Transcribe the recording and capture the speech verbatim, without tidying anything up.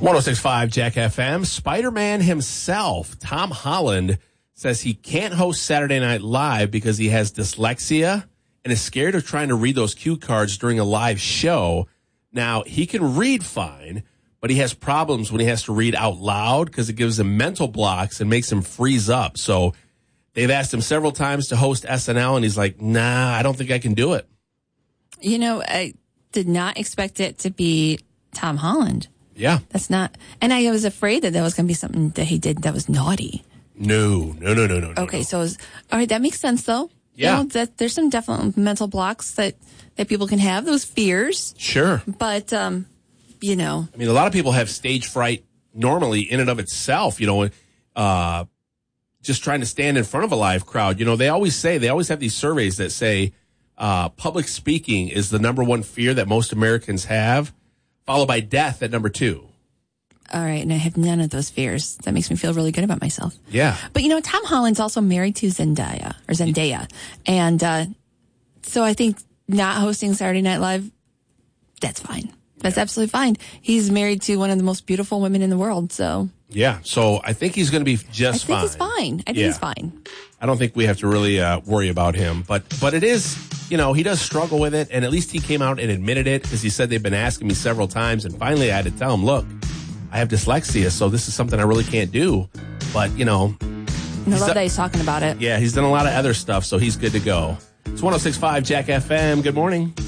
one oh six point five Jack F M. Spider-Man himself, Tom Holland, says he can't host Saturday Night Live because he has dyslexia and is scared of trying to read those cue cards during a live show. Now, he can read fine, but he has problems when he has to read out loud because it gives him mental blocks and makes him freeze up. So they've asked him several times to host S N L, and he's like, nah, I don't think I can do it. You know, I did not expect it to be Tom Holland. Yeah. That's not, and I was afraid that that was going to be something that he did that was naughty. No, no, no, no, no. Okay, no. so, it was, all right, that makes sense, though. Yeah. You know, that there's some definite mental blocks that, that people can have, those fears. Sure. But, um, you know. I mean, a lot of people have stage fright normally in and of itself, you know, uh, just trying to stand in front of a live crowd. You know, they always say, they always have these surveys that say uh, public speaking is the number one fear that most Americans have, followed by death at number two. All right, and I have none of those fears. That makes me feel really good about myself. Yeah. But, you know, Tom Holland's also married to Zendaya, or Zendaya. And uh, so I think not hosting Saturday Night Live, that's fine. That's yeah. absolutely fine. He's married to one of the most beautiful women in the world, so. Yeah, so I think he's going to be just fine. I think he's fine. I think yeah. he's fine. I don't think we have to really uh, worry about him. But but it is, you know, he does struggle with it, and at least he came out and admitted it because he said they've been asking me several times, and finally I had to tell him, look, I have dyslexia, so this is something I really can't do. But, you know. I love done, that he's talking about it. Yeah, he's done a lot of other stuff, so he's good to go. It's one oh six point five Jack F M. Good morning.